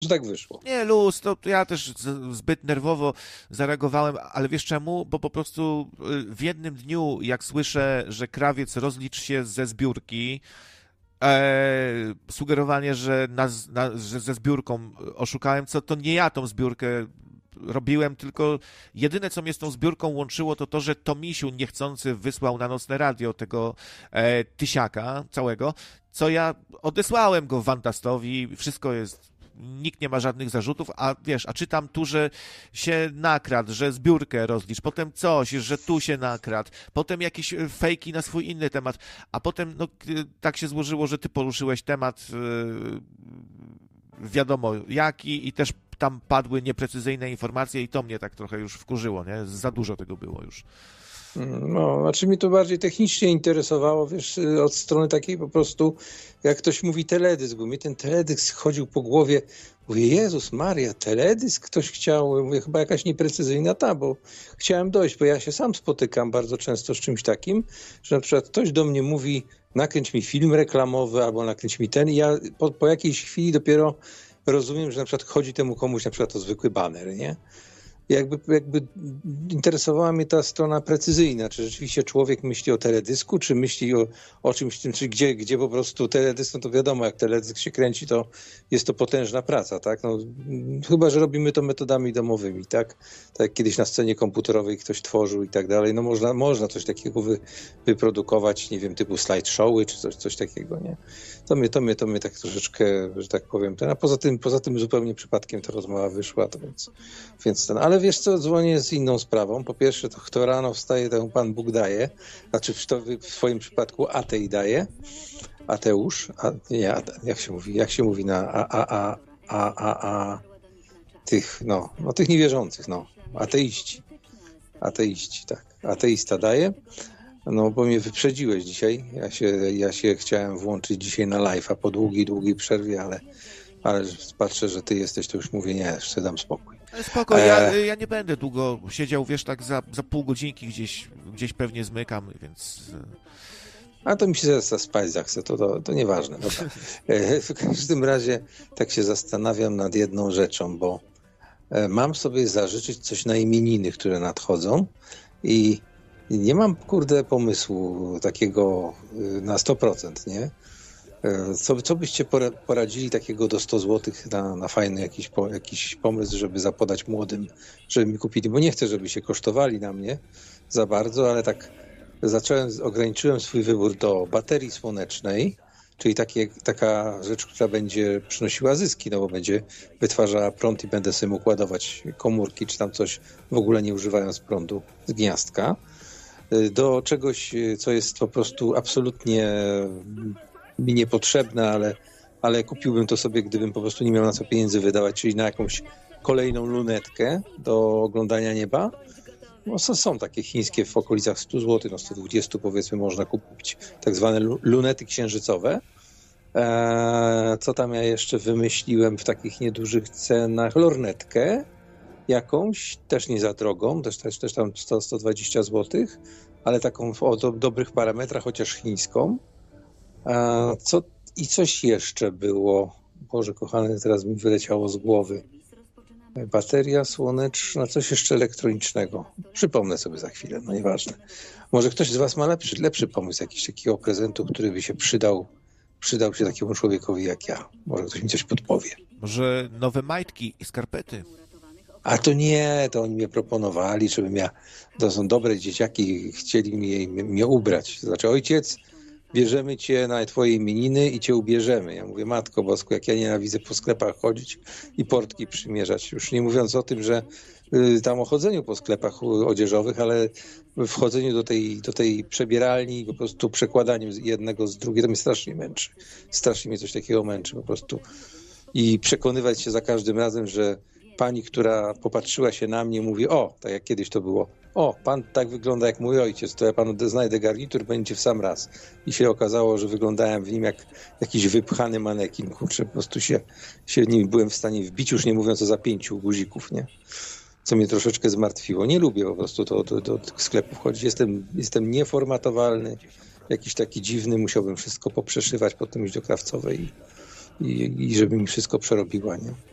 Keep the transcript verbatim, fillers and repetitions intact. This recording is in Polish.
że tak wyszło. Nie, luz, to ja też z- zbyt nerwowo zareagowałem, ale wiesz czemu? Bo po prostu y, w jednym dniu, jak słyszę, że krawiec rozlicz się ze zbiórki, e, sugerowanie, że, na, na, że ze zbiórką oszukałem, co to nie ja tą zbiórkę robiłem, tylko jedyne, co mnie z tą zbiórką łączyło, to to, że Tomisiu niechcący wysłał na Nocne Radio tego e, tysiaka całego, co ja odesłałem go Wantastowi, wszystko jest, nikt nie ma żadnych zarzutów, a wiesz, a czytam tu, że się nakradł, że zbiórkę rozlicz, potem coś, że tu się nakradł, potem jakieś fejki na swój inny temat, a potem no, tak się złożyło, że ty poruszyłeś temat yy, wiadomo jaki i też tam padły nieprecyzyjne informacje i to mnie tak trochę już wkurzyło, nie? Za dużo tego było już. No, znaczy mnie to bardziej technicznie interesowało, wiesz, od strony takiej po prostu, jak ktoś mówi teledysk, bo mnie ten teledysk chodził po głowie, mówię, Jezus Maria, teledysk ktoś chciał, mówię, chyba jakaś nieprecyzyjna ta, bo chciałem dojść, bo ja się sam spotykam bardzo często z czymś takim, że na przykład ktoś do mnie mówi, nakręć mi film reklamowy albo nakręć mi ten i ja po, po jakiejś chwili dopiero rozumiem, że na przykład chodzi temu komuś na przykład o zwykły baner, nie? Jakby, jakby interesowała mnie ta strona precyzyjna, czy rzeczywiście człowiek myśli o teledysku, czy myśli o, o czymś tym, czy gdzie, gdzie po prostu teledysk, no to wiadomo, jak teledysk się kręci, to jest to potężna praca, tak? No, chyba że robimy to metodami domowymi, tak? Tak jak kiedyś na scenie komputerowej ktoś tworzył i tak dalej, no można, można coś takiego wy, wyprodukować, nie wiem, typu slideshowy, czy coś, coś takiego, nie? To mnie, to mnie, to mnie tak troszeczkę, że tak powiem, ten, a poza tym, poza tym zupełnie przypadkiem ta rozmowa wyszła, to więc, więc ten, ale wiesz co, dzwonię z inną sprawą. Po pierwsze, to kto rano wstaje, to Pan Bóg daje. Znaczy w, to, w swoim przypadku atej daje. Ateusz. A, nie, jak się mówi? Jak się mówi na a, a, a, a, a, a tych, no, no tych niewierzących, no. Ateiści. Ateiści, tak. Ateista daje. No, bo mnie wyprzedziłeś dzisiaj. Ja się, ja się chciałem włączyć dzisiaj na live'a po długiej, długiej przerwie, ale, ale patrzę, że ty jesteś, to już mówię, nie, jeszcze dam spokój. Ale spoko, ja, ja nie będę długo siedział, wiesz, tak za, za pół godzinki gdzieś, gdzieś pewnie zmykam, więc... A to mi się zaraz spać zachce, to, to, to nieważne. Dobra. W każdym razie tak się zastanawiam nad jedną rzeczą, bo mam sobie zażyczyć coś na imieniny, które nadchodzą i nie mam, kurde, pomysłu takiego na sto procent, nie? Co, co byście poradzili takiego do sto złotych na, na fajny jakiś, po, jakiś pomysł, żeby zapodać młodym, żeby mi kupili, bo nie chcę, żeby się kosztowali na mnie za bardzo, ale tak zacząłem, ograniczyłem swój wybór do baterii słonecznej, czyli takie, taka rzecz, która będzie przynosiła zyski, no bo będzie wytwarzała prąd i będę sobie mógł ładować komórki, czy tam coś w ogóle nie używając prądu z gniazdka, do czegoś, co jest po prostu absolutnie mi niepotrzebne, ale, ale kupiłbym to sobie, gdybym po prostu nie miał na co pieniędzy wydawać, czyli na jakąś kolejną lunetkę do oglądania nieba. No, są takie chińskie w okolicach sto złotych, no sto dwadzieścia powiedzmy można kupić tak zwane lunety księżycowe. Eee, co tam ja jeszcze wymyśliłem w takich niedużych cenach? Lornetkę jakąś, też nie za drogą, też, też, też tam sto do stu dwudziestu złotych, ale taką o do, dobrych parametrach, chociaż chińską. Eee, co, I coś jeszcze było. Boże kochany, teraz mi wyleciało z głowy. Bateria słoneczna, coś jeszcze elektronicznego. Przypomnę sobie za chwilę, no nieważne. Może ktoś z was ma lepszy, lepszy pomysł, jakiś takiego prezentu, który by się przydał, przydał się takiemu człowiekowi jak ja. Może ktoś mi coś podpowie. Może nowe majtki i skarpety? A to nie, to oni mnie proponowali, żebym ja, to są dobre dzieciaki, chcieli mnie, mnie ubrać. To znaczy, ojciec, bierzemy cię na twoje imieniny i cię ubierzemy. Ja mówię, Matko Bosko, jak ja nienawidzę po sklepach chodzić i portki przymierzać. Już nie mówiąc o tym, że y, tam o chodzeniu po sklepach odzieżowych, ale w chodzeniu do tej, do tej przebieralni, po prostu przekładaniem jednego z drugiego, to mnie strasznie męczy. Strasznie mnie coś takiego męczy po prostu. I przekonywać się za każdym razem, że pani, która popatrzyła się na mnie, mówi, o, tak jak kiedyś to było, o, pan tak wygląda jak mój ojciec, to ja panu znajdę garnitur, będzie w sam raz. I się okazało, że wyglądałem w nim jak jakiś wypchany manekin, kurczę, po prostu się, się nim byłem w stanie wbić, już nie mówiąc o zapięciu guzików, nie? Co mnie troszeczkę zmartwiło. Nie lubię po prostu do, do, do tych sklepów chodzić. Jestem, jestem nieformatowalny, jakiś taki dziwny, musiałbym wszystko poprzeszywać, potem iść do krawcowej i, i, i żeby mi wszystko przerobiła, nie?